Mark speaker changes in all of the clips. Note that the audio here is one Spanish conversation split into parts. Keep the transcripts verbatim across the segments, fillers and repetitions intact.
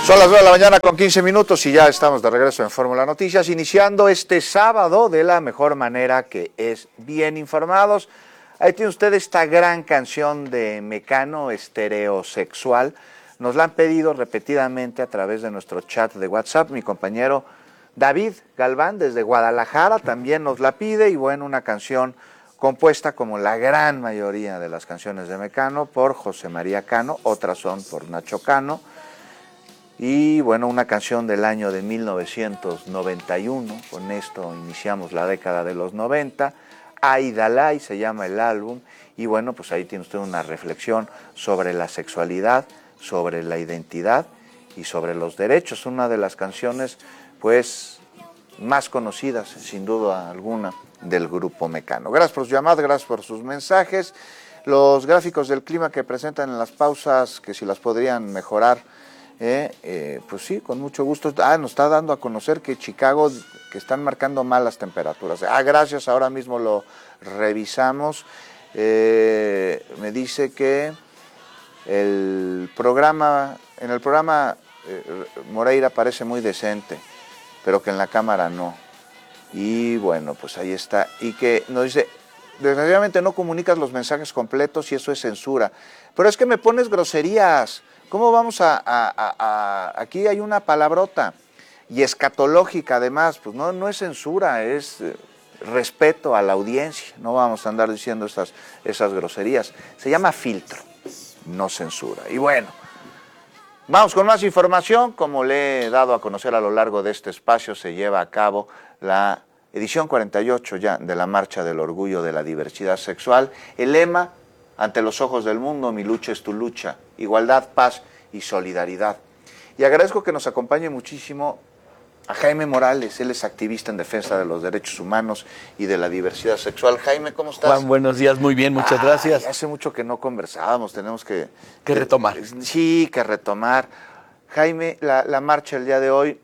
Speaker 1: Son las nueve de la mañana con quince minutos y ya estamos de regreso en Fórmula Noticias, iniciando este sábado de la mejor manera, que es bien informados. Ahí tiene usted esta gran canción de Mecano, Estereosexual. Nos la han pedido repetidamente a través de nuestro chat de WhatsApp. Mi compañero David Galván desde Guadalajara también nos la pide, y bueno, una canción compuesta, como la gran mayoría de las canciones de Mecano, por José María Cano, otras son por Nacho Cano. Y bueno, una canción del año de mil novecientos noventa y uno, con esto iniciamos la década de los noventa, Aidalay se llama el álbum, y bueno, pues ahí tiene usted una reflexión sobre la sexualidad, sobre la identidad y sobre los derechos, una de las canciones pues más conocidas, sin duda alguna, del grupo Mecano. Gracias por sus llamadas, gracias por sus mensajes. Los gráficos del clima que presentan en las pausas, que si las podrían mejorar, Eh, eh, pues sí, con mucho gusto. Ah, nos está dando a conocer que Chicago, que están marcando malas temperaturas. Ah, gracias, ahora mismo lo revisamos. Eh, me dice que el programa, en el programa eh, Moreira parece muy decente, pero que en la cámara no. Y bueno, pues ahí está. Y que nos dice, desgraciadamente no comunicas los mensajes completos y eso es censura. Pero es que me pones groserías. ¿Cómo vamos a, a, a, a... Aquí hay una palabrota, y escatológica además, pues no, no es censura, es eh, respeto a la audiencia, no vamos a andar diciendo esas, esas groserías. Se llama filtro, no censura. Y bueno, vamos con más información. Como le he dado a conocer a lo largo de este espacio, se lleva a cabo la edición cuarenta y ocho ya de la Marcha del Orgullo de la Diversidad Sexual. El lema: ante los ojos del mundo, mi lucha es tu lucha, igualdad, paz y solidaridad. Y agradezco que nos acompañe muchísimo a Jaime Morales. Él es activista en defensa de los derechos humanos y de la diversidad sexual. Jaime, ¿cómo estás?
Speaker 2: Juan, buenos días, muy bien, muchas Ay, gracias.
Speaker 1: Hace mucho que no conversábamos, tenemos que...
Speaker 2: Que retomar.
Speaker 1: Sí, que retomar. Jaime, la, la marcha el día de hoy,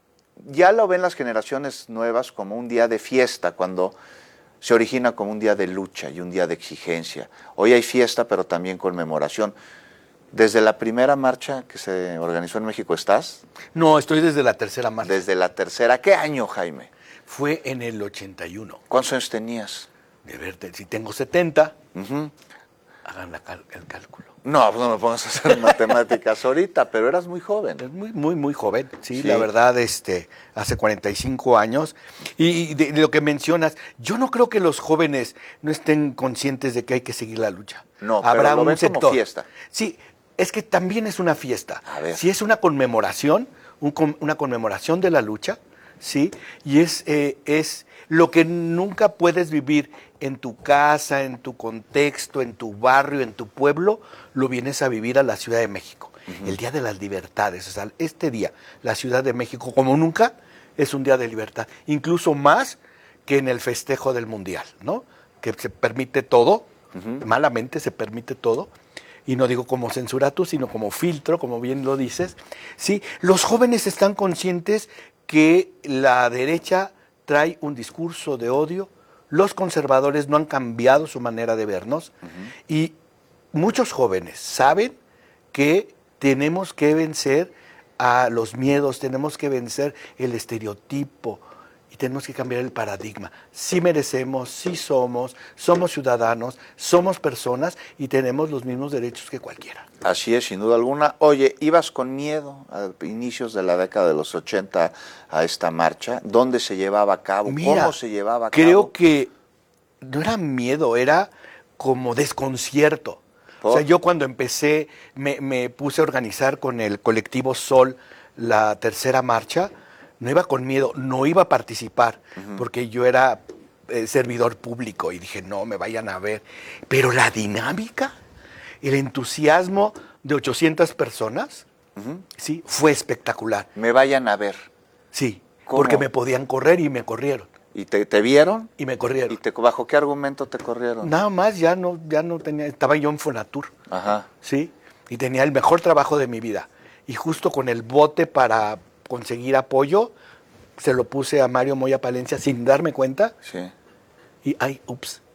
Speaker 1: ya lo ven las generaciones nuevas como un día de fiesta, cuando se origina como un día de lucha y un día de exigencia. Hoy hay fiesta, pero también conmemoración. ¿Desde la primera marcha que se organizó en México estás?
Speaker 2: No, estoy desde la tercera marcha.
Speaker 1: Desde la tercera. ¿Qué año, Jaime?
Speaker 2: Fue en el ochenta y uno.
Speaker 1: ¿Cuántos años tenías?
Speaker 2: De verte, si tengo setenta,
Speaker 1: uh-huh.
Speaker 2: Hagan la cal- el cálculo.
Speaker 1: No, pues no me pongas a hacer matemáticas ahorita, pero eras muy joven.
Speaker 2: Muy, muy, muy joven, sí,
Speaker 1: sí.
Speaker 2: La verdad, este, hace cuarenta y cinco años. Y de, de lo que mencionas, yo no creo que los jóvenes no estén conscientes de que hay que seguir la lucha.
Speaker 1: No,
Speaker 2: Habrá
Speaker 1: pero lo
Speaker 2: un
Speaker 1: ven
Speaker 2: sector.
Speaker 1: como fiesta.
Speaker 2: Sí, es que también es una fiesta.
Speaker 1: A ver.
Speaker 2: Sí, es una conmemoración, un, una conmemoración de la lucha, sí, y es, eh, es lo que nunca puedes vivir en tu casa, en tu contexto, en tu barrio, en tu pueblo, lo vienes a vivir a la Ciudad de México. Uh-huh. El Día de las Libertades, o sea, este día, la Ciudad de México, como nunca, es un día de libertad, incluso más que en el festejo del Mundial, ¿no? Que se permite todo, uh-huh. malamente se permite todo, y no digo como censura tú, sino como filtro, como bien lo dices. Sí, los jóvenes están conscientes que la derecha trae un discurso de odio, los conservadores no han cambiado su manera de vernos, uh-huh. y muchos jóvenes saben que tenemos que vencer a los miedos, tenemos que vencer el estereotipo y tenemos que cambiar el paradigma. Sí merecemos, sí somos, somos ciudadanos, somos personas y tenemos los mismos derechos que cualquiera.
Speaker 1: Así es, sin duda alguna. Oye, ¿ibas con miedo a inicios de la década de los ochenta a esta marcha? ¿Dónde se llevaba a cabo?
Speaker 2: Mira,
Speaker 1: ¿Cómo se llevaba a cabo?
Speaker 2: Creo que no era miedo, era como desconcierto. ¿Por? O sea, yo cuando empecé, me, me puse a organizar con el colectivo Sol la tercera marcha, no iba con miedo, no iba a participar, uh-huh. porque yo era eh, servidor público y dije, no, me vayan a ver. Pero la dinámica, el entusiasmo de ochocientas personas, uh-huh. sí, fue espectacular.
Speaker 1: Me vayan a ver.
Speaker 2: Sí,
Speaker 1: ¿cómo?
Speaker 2: Porque me podían correr y me corrieron.
Speaker 1: ¿Y te, te vieron?
Speaker 2: Y me corrieron.
Speaker 1: ¿Y te, bajo qué argumento te corrieron?
Speaker 2: Nada más, ya no, ya no tenía, estaba yo en Fonatur.
Speaker 1: Ajá.
Speaker 2: Sí, y tenía el mejor trabajo de mi vida. Y justo con el bote para conseguir apoyo, se lo puse a Mario Moya Palencia sin darme cuenta.
Speaker 1: Sí.
Speaker 2: Y, ay, ups,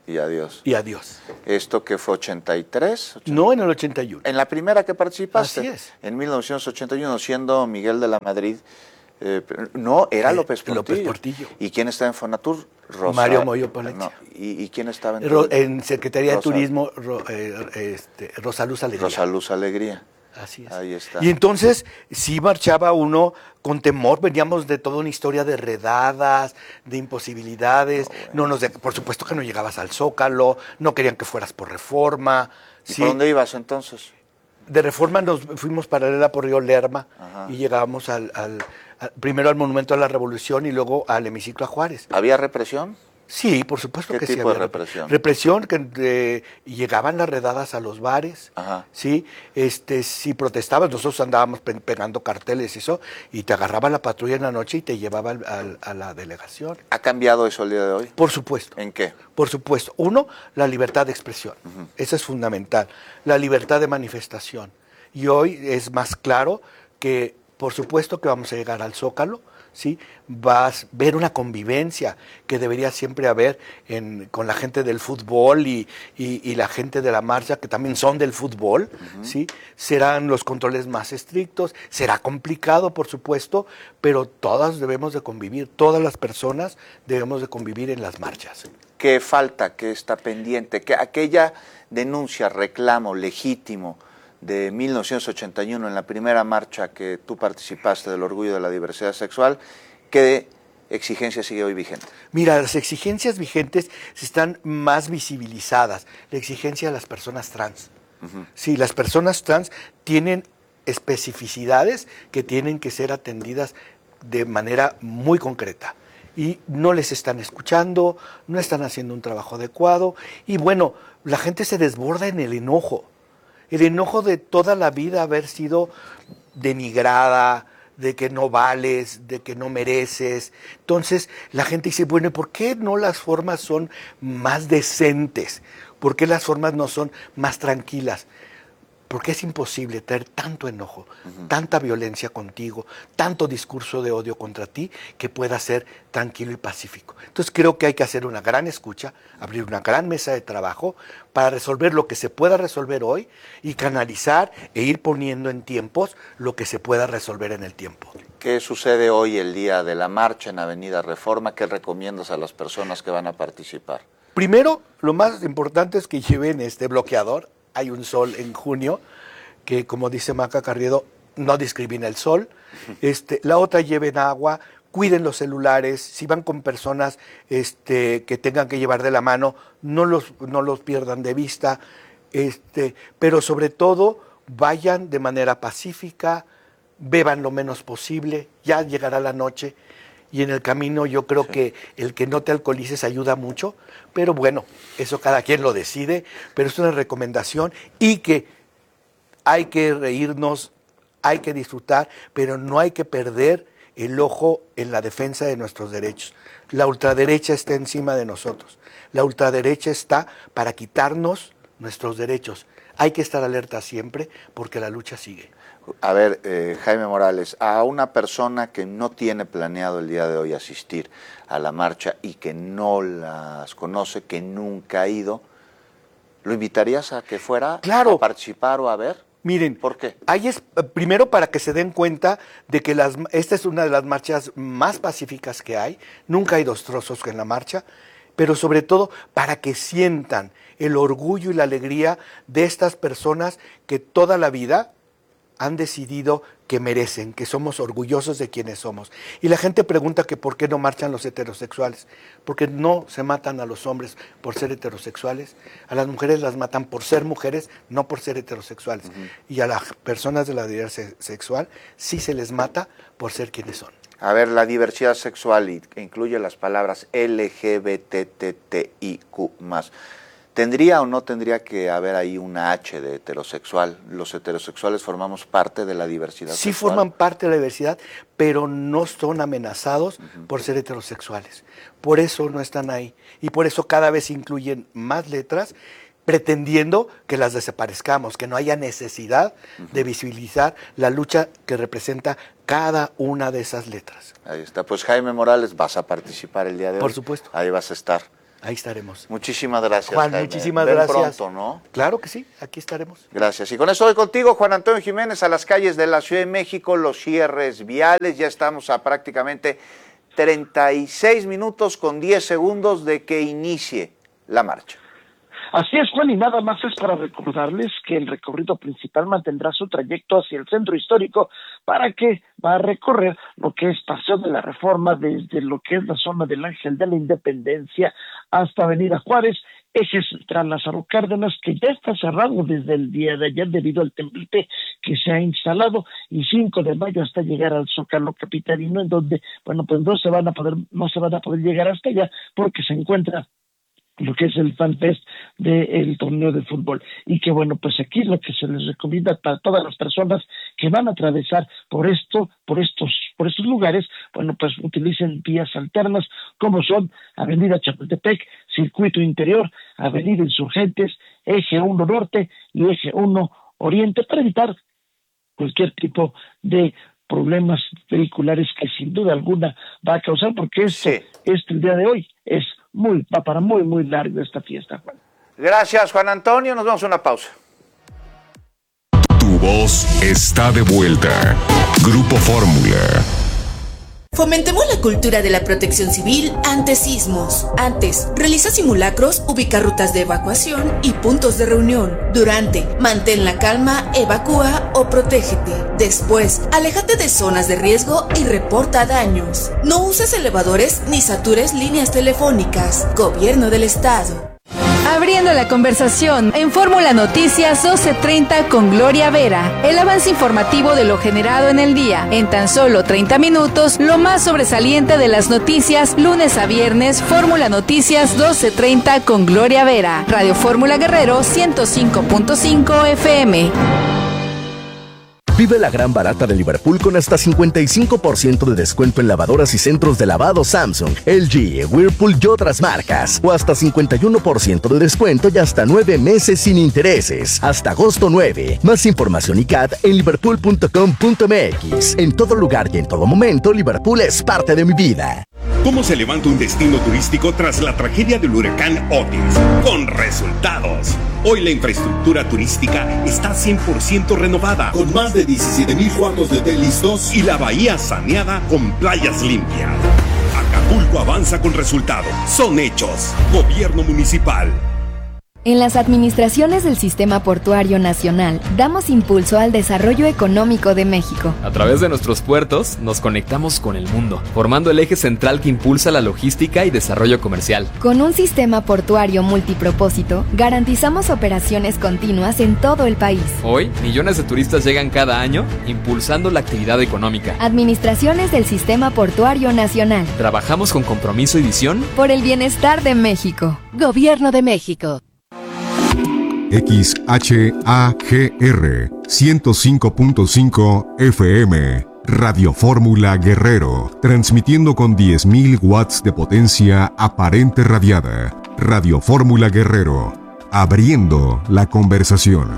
Speaker 1: Y adiós.
Speaker 2: Y adiós.
Speaker 1: ¿Esto que fue ochenta y tres? ochenta
Speaker 2: No, en el ochenta y uno.
Speaker 1: En la primera que participaste.
Speaker 2: Así es.
Speaker 1: En mil novecientos ochenta y uno, siendo Miguel de la Madrid. Eh, no, era
Speaker 2: Eh,
Speaker 1: López Portillo.
Speaker 2: López Portillo.
Speaker 1: ¿Y quién estaba en Fonatur? Rosa,
Speaker 2: Mario Moyo Palencia.
Speaker 1: No, ¿y, ¿Y quién estaba en
Speaker 2: Ro, En Secretaría
Speaker 1: Rosa,
Speaker 2: de Turismo, Ro, eh, este, Rosa Luz Alegría.
Speaker 1: Rosa Luz Alegría.
Speaker 2: Así es.
Speaker 1: Ahí está.
Speaker 2: Y entonces sí marchaba uno con temor, veníamos de toda una historia de redadas, de imposibilidades, oh, bueno. no nos de, por supuesto que no llegabas al Zócalo, no querían que fueras por Reforma.
Speaker 1: ¿Y
Speaker 2: ¿sí?
Speaker 1: por dónde ibas entonces?
Speaker 2: De Reforma nos fuimos paralela por Río Lerma. Ajá. Y llegábamos al, al, al, primero al Monumento a la Revolución y luego al Hemiciclo a Juárez.
Speaker 1: ¿Había represión?
Speaker 2: Sí, por supuesto
Speaker 1: que
Speaker 2: sí.
Speaker 1: ¿Qué tipo
Speaker 2: había
Speaker 1: de represión?
Speaker 2: Represión, que eh, llegaban las redadas a los bares,
Speaker 1: Ajá.
Speaker 2: sí, este, si protestabas, nosotros andábamos pe pegando carteles y eso, y te agarraba la patrulla en la noche y te llevaba al, al, a la delegación.
Speaker 1: ¿Ha cambiado eso el día de hoy?
Speaker 2: Por supuesto.
Speaker 1: ¿En qué?
Speaker 2: Por supuesto. Uno, la libertad de expresión, uh-huh. Eso es fundamental, la libertad de manifestación. Y hoy es más claro que, por supuesto que vamos a llegar al Zócalo, ¿sí? Vas a ver una convivencia que debería siempre haber en, con la gente del fútbol y, y, y la gente de la marcha, que también son del fútbol, uh-huh. ¿sí? Serán los controles más estrictos, será complicado, por supuesto, pero todas debemos de convivir, todas las personas debemos de convivir en las marchas.
Speaker 1: ¿Qué falta? ¿Qué está pendiente? ¿Qué, aquella denuncia, reclamo legítimo de mil novecientos ochenta y uno en la primera marcha que tú participaste del orgullo de la diversidad sexual, ¿qué exigencia sigue hoy vigente?
Speaker 2: Mira, las exigencias vigentes están más visibilizadas. La exigencia de las personas trans. Uh-huh. Sí, las personas trans tienen especificidades que tienen que ser atendidas de manera muy concreta. Y no les están escuchando, no están haciendo un trabajo adecuado. Y bueno, la gente se desborda en el enojo. El enojo de toda la vida haber sido denigrada, de que no vales, de que no mereces. Entonces la gente dice, bueno, ¿por qué no las formas son más decentes? ¿Por qué las formas no son más tranquilas? Porque es imposible tener tanto enojo, uh-huh. tanta violencia contigo, tanto discurso de odio contra ti, que pueda ser tranquilo y pacífico. Entonces creo que hay que hacer una gran escucha, abrir una gran mesa de trabajo para resolver lo que se pueda resolver hoy y canalizar e ir poniendo en tiempos lo que se pueda resolver en el tiempo.
Speaker 1: ¿Qué sucede hoy el día de la marcha en Avenida Reforma? ¿Qué recomiendas a las personas que van a participar?
Speaker 2: Primero, lo más importante es que lleven este bloqueador. Hay un sol en junio que, como dice Maca Carriedo, no discrimina el sol. Este, la otra, lleven agua, cuiden los celulares. Si van con personas este, que tengan que llevar de la mano, no los, no los pierdan de vista. Este, pero sobre todo, vayan de manera pacífica, beban lo menos posible, ya llegará la noche. Y en el camino yo creo sí. que el que no te alcoholices ayuda mucho, pero bueno, eso cada quien lo decide, pero es una recomendación y que hay que reírnos, hay que disfrutar, pero no hay que perder el ojo en la defensa de nuestros derechos. La ultraderecha está encima de nosotros, la ultraderecha está para quitarnos nuestros derechos. Hay que estar alerta siempre porque la lucha sigue.
Speaker 1: A ver, eh, Jaime Morales, a una persona que no tiene planeado el día de hoy asistir a la marcha y que no las conoce, que nunca ha ido, ¿lo invitarías a que fuera
Speaker 2: claro.
Speaker 1: a participar o a ver?
Speaker 2: Miren,
Speaker 1: ¿por qué?
Speaker 2: Ahí es, primero para que se den cuenta de que las, esta es una de las marchas más pacíficas que hay, nunca hay destrozos en la marcha, pero sobre todo para que sientan el orgullo y la alegría de estas personas que toda la vida han decidido que merecen, que somos orgullosos de quienes somos. Y la gente pregunta que por qué no marchan los heterosexuales, porque no se matan a los hombres por ser heterosexuales, a las mujeres las matan por ser mujeres, no por ser heterosexuales. Uh-huh. Y a las personas de la diversidad sexual sí se les mata por ser quienes son.
Speaker 1: A ver, la diversidad sexual incluye las palabras L G B T T I Q más. ¿Tendría o no tendría que haber ahí una H de heterosexual? ¿Los heterosexuales formamos parte de la diversidad
Speaker 2: sí
Speaker 1: sexual?
Speaker 2: Sí forman parte de la diversidad, pero no son amenazados uh-huh. por ser heterosexuales. Por eso no están ahí. Y por eso cada vez incluyen más letras, pretendiendo que las desaparezcamos, que no haya necesidad uh-huh. de visibilizar la lucha que representa cada una de esas letras.
Speaker 1: Ahí está. Pues Jaime Morales, vas a participar el día de hoy.
Speaker 2: Por supuesto.
Speaker 1: Ahí vas a estar.
Speaker 2: Ahí estaremos.
Speaker 1: Muchísimas gracias,
Speaker 2: Juan,
Speaker 1: Jaime.
Speaker 2: muchísimas
Speaker 1: Ven
Speaker 2: gracias.
Speaker 1: pronto, ¿no?
Speaker 2: Claro que sí, aquí estaremos.
Speaker 1: Gracias. Y con eso voy contigo, Juan Antonio Jiménez, a las calles de la Ciudad de México, los cierres viales. Ya estamos a prácticamente treinta y seis minutos con diez segundos de que inicie la marcha.
Speaker 3: Así es, Juan, y nada más es para recordarles que el recorrido principal mantendrá su trayecto hacia el centro histórico, para que va a recorrer lo que es Paseo de la Reforma, desde lo que es la zona del Ángel de la Independencia hasta Avenida Juárez, eje central Lázaro Cárdenas, que ya está cerrado desde el día de ayer debido al temblor que se ha instalado, y cinco de mayo hasta llegar al Zócalo capitalino, en donde, bueno, pues no se van a poder, no se van a poder llegar hasta allá, porque se encuentra lo que es el FanFest del torneo de fútbol, y que bueno, pues aquí lo que se les recomienda para todas las personas que van a atravesar por esto, por estos, por estos lugares, bueno, pues utilicen vías alternas, como son Avenida Chapultepec, Circuito Interior, Avenida Insurgentes, Eje uno Norte y Eje uno Oriente, para evitar cualquier tipo de problemas vehiculares que sin duda alguna va a causar, porque esto,
Speaker 1: Sí.
Speaker 3: este el día de hoy es muy, va para muy, muy largo esta fiesta, Juan.
Speaker 1: Gracias, Juan Antonio. Nos vamos a una pausa.
Speaker 4: Tu voz está de vuelta. Grupo Fórmula.
Speaker 5: Fomentemos la cultura de la protección civil ante sismos. Antes, realiza simulacros, ubica rutas de evacuación y puntos de reunión. Durante, mantén la calma, evacúa o protégete. Después, aléjate de zonas de riesgo y reporta daños. No uses elevadores ni satures líneas telefónicas. Gobierno del Estado.
Speaker 6: Abriendo la conversación en Fórmula Noticias doce treinta con Gloria Vera. El avance informativo de lo generado en el día. En tan solo treinta minutos, lo más sobresaliente de las noticias, lunes a viernes, Fórmula Noticias doce treinta con Gloria Vera. Radio Fórmula Guerrero ciento cinco punto cinco F M.
Speaker 7: Vive la gran barata de Liverpool con hasta cincuenta y cinco por ciento de descuento en lavadoras y centros de lavado Samsung, L G, Whirlpool y otras marcas. O hasta cincuenta y uno por ciento de descuento y hasta nueve meses sin intereses. Hasta agosto nueve. Más información y C A D en liverpool punto com punto m x. En todo lugar y en todo momento, Liverpool es parte de mi vida.
Speaker 8: ¿Cómo se levanta un destino turístico tras la tragedia del huracán Otis? Con resultados. Hoy la infraestructura turística está cien por ciento renovada, con más de diecisiete mil cuartos de hotel listos y la bahía saneada con playas limpias. Acapulco avanza con resultados. Son hechos. Gobierno municipal.
Speaker 9: En las administraciones del Sistema Portuario Nacional, damos impulso al desarrollo económico de México.
Speaker 10: A través de nuestros puertos, nos conectamos con el mundo, formando el eje central que impulsa la logística y desarrollo comercial.
Speaker 9: Con un sistema portuario multipropósito, garantizamos operaciones continuas en todo el país.
Speaker 10: Hoy, millones de turistas llegan cada año, impulsando la actividad económica.
Speaker 9: Administraciones del Sistema Portuario Nacional.
Speaker 10: Trabajamos con compromiso y visión
Speaker 9: por el bienestar de México.
Speaker 6: Gobierno de México.
Speaker 4: X H A G R ciento cinco punto cinco F M, Radio Fórmula Guerrero, transmitiendo con diez mil watts de potencia aparente radiada. Radio Fórmula Guerrero, abriendo la conversación.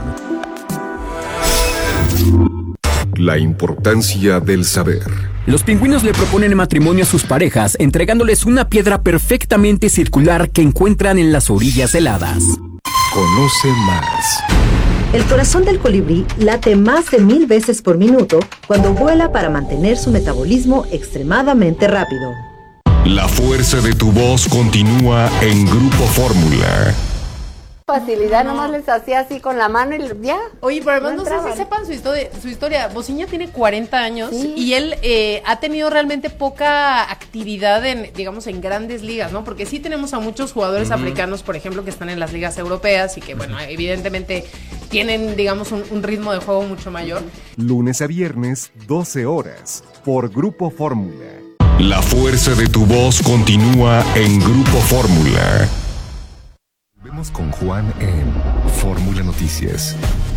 Speaker 4: La importancia del saber.
Speaker 11: Los pingüinos le proponen matrimonio a sus parejas, entregándoles una piedra perfectamente circular que encuentran en las orillas heladas.
Speaker 4: Conoce más.
Speaker 12: El corazón del colibrí late más de mil veces por minuto cuando vuela para mantener su metabolismo extremadamente rápido.
Speaker 4: La fuerza de tu voz continúa en Grupo Fórmula.
Speaker 13: Facilidad, nomás les hacía así con la mano y ya.
Speaker 14: Oye, pero además no,
Speaker 13: no
Speaker 14: sé si sepan su historia. Su historia. Bociña tiene cuarenta años sí. y él eh, ha tenido realmente poca actividad en, digamos, en grandes ligas, ¿no? Porque sí tenemos a muchos jugadores uh-huh. africanos, por ejemplo, que están en las ligas europeas y que, bueno, evidentemente tienen, digamos, un, un ritmo de juego mucho mayor.
Speaker 4: Lunes a viernes, doce horas, por Grupo Fórmula. La fuerza de tu voz continúa en Grupo Fórmula. Vemos con Juan en Fórmula Noticias.